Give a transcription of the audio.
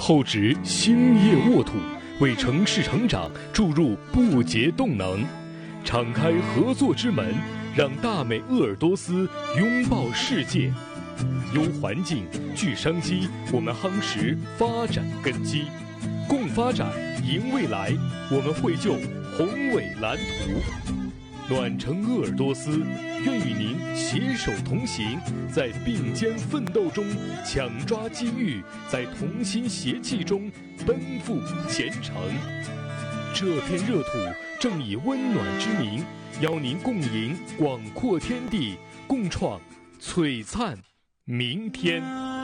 厚植兴业沃土，为城市成长注入不竭动能。敞开合作之门，让大美鄂尔多斯拥抱世界。优环境聚商机，我们夯实发展根基，共发展赢未来，我们绘就宏伟蓝图。暖城鄂尔多斯愿与您携手同行，在并肩奋斗中抢抓机遇，在同心协气中奔赴前程。这片热土正以温暖之名，邀您共迎广阔天地，共创璀璨明天。